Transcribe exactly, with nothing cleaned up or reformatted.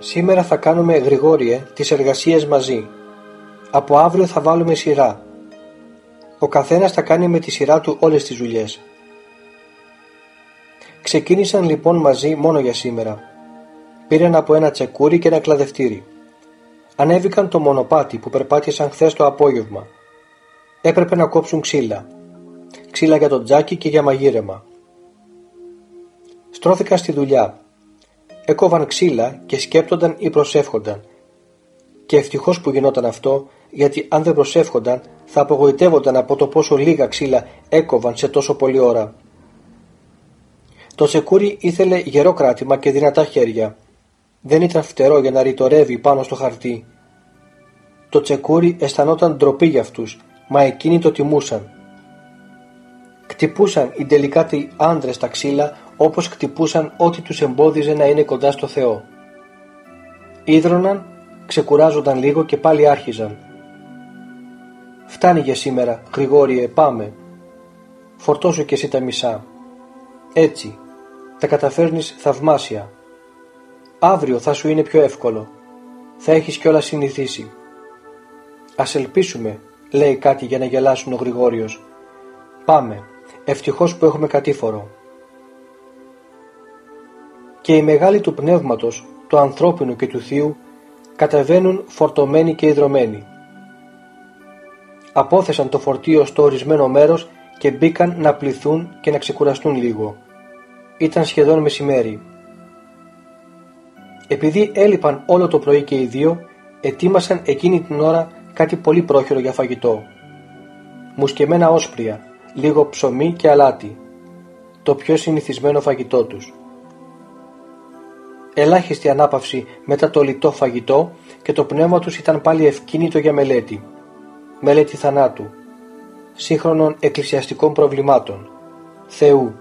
Σήμερα θα κάνουμε, Γρηγόριε, τις εργασίες μαζί. Από αύριο θα βάλουμε σειρά. Ο καθένας θα κάνει με τη σειρά του όλες τις δουλειές. Ξεκίνησαν λοιπόν μαζί μόνο για σήμερα. Πήραν από ένα τσεκούρι και ένα κλαδευτήρι. Ανέβηκαν το μονοπάτι που περπάτησαν χθες το απόγευμα. Έπρεπε να κόψουν ξύλα. Ξύλα για το τζάκι και για μαγείρεμα. Στρώθηκαν στη δουλειά. Έκοβαν ξύλα και σκέπτονταν ή προσεύχονταν. Και ευτυχώς που γινόταν αυτό, γιατί αν δεν προσεύχονταν θα απογοητεύονταν από το πόσο λίγα ξύλα έκοβαν σε τόσο πολλή ώρα. Το τσεκούρι ήθελε γερό κράτημα και δυνατά χέρια. Δεν ήταν φτερό για να ρητορεύει πάνω στο χαρτί. Το τσεκούρι αισθανόταν ντροπή για αυτούς, μα εκείνοι το τιμούσαν. Κτυπούσαν οι τελικάτοι άντρες τα ξύλα όπως κτυπούσαν ό,τι τους εμπόδιζε να είναι κοντά στο Θεό. Ίδρωναν, ξεκουράζονταν λίγο και πάλι άρχιζαν. «Φτάνει για σήμερα, Γρηγόριε, πάμε. Φορτώσου κι εσύ τα μισά. Έτσι, τα καταφέρνεις θαυμάσια. Αύριο θα σου είναι πιο εύκολο. Θα έχεις κιόλας συνηθίσει». «Ας ελπίσουμε», λέει κάτι για να γελάσουν ο Γρηγόριος. «Πάμε, ευτυχώς που έχουμε κατήφορο». Και οι μεγάλοι του πνεύματος, του ανθρώπινου και του θείου, κατεβαίνουν φορτωμένοι και ιδρωμένοι. Απόθεσαν το φορτίο στο ορισμένο μέρος και μπήκαν να πληθούν και να ξεκουραστούν λίγο. Ήταν σχεδόν μεσημέρι. Επειδή έλειπαν όλο το πρωί και οι δύο, ετοίμασαν εκείνη την ώρα κάτι πολύ πρόχειρο για φαγητό. Μουσκεμένα όσπρια, λίγο ψωμί και αλάτι. Το πιο συνηθισμένο φαγητό τους. Ελάχιστη ανάπαυση μετά το λιτό φαγητό και το πνεύμα τους ήταν πάλι ευκίνητο για μελέτη. Μελέτη θανάτου, σύγχρονων εκκλησιαστικών προβλημάτων, Θεού,